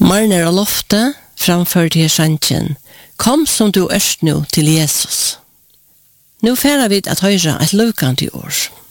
Marner av loftet framför till sanchen. Kom som du erst nu till Jesus. Nu færa vi att höra ett lukande ord.